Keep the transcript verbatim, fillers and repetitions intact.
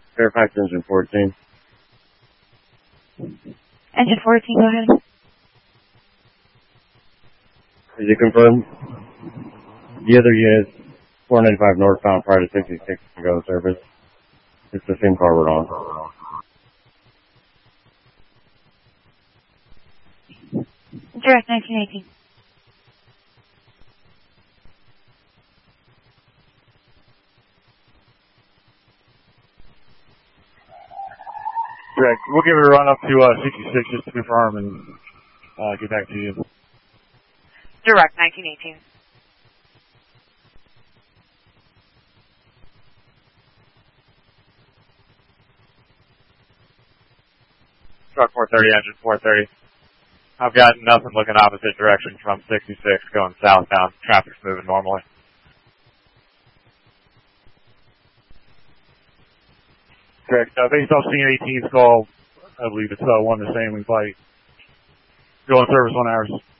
Fairfax engine fourteen. Engine fourteen, go ahead. Did you confirm the other units, four ninety-five northbound prior to sixty-six to go service? It's the same car we're on. Direct nineteen eighteen. Direct, we'll give it a run up to uh, sixty-six just to confirm and uh, get back to you. Direct nineteen eighteen. Truck four thirty, engine four thirty. I've got nothing looking opposite direction from sixty-six going southbound. Traffic's moving normally. Correct. Uh, based off scene eighteen's call, I believe it's uh, one the same. We probably go in service on ours.